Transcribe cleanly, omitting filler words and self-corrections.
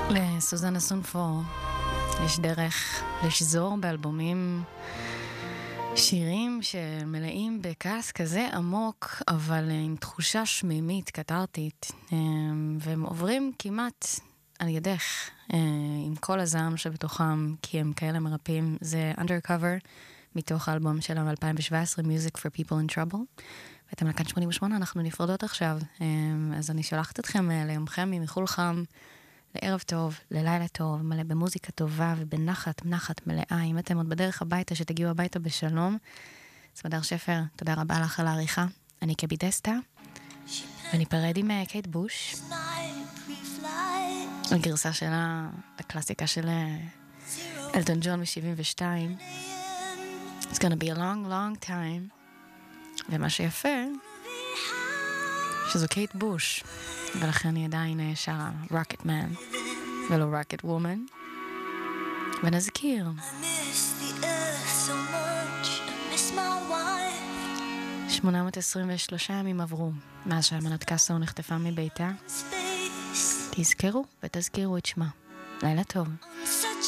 לסוזנה סונפור יש דרך לשזור באלבומים שירים שמלאים בכעס כזה עמוק, אבל עם תחושה שמימית, קטרטית, והם עוברים כמעט על ידך, עם כל הזעם שבתוכם, כי הם כאלה מרפאים. זה Undercover, מתוך האלבום שלנו 2017, Music for People in Trouble. ואתם לכאן 88, אנחנו נפרדות עכשיו, אז אני שולחת אתכם ליומכם ממחול חם, לערב טוב, ללילה טוב, מלא במוזיקה טובה ובנחת, נחת מלאה. אם אתם עוד בדרך הביתה, שתגיעו הביתה בשלום. סמדר שפר, תודה רבה לך על העריכה. אני קבי דסטה, וניפרד עם קייט בוש. הגרסה שלה, הקלאסיקה של אלטון ג'ון מ-72. It's gonna be a long, long time. ומה שיפה, שזו קייט בוש. ולכן אני עדיין שרה Rocket Man ולא Rocket Woman. ונזכיר 823 ימים עברו מאז שהאמנת קאסו נחטפה מביתה. תזכרו ותזכירו את שמה. לילה טוב.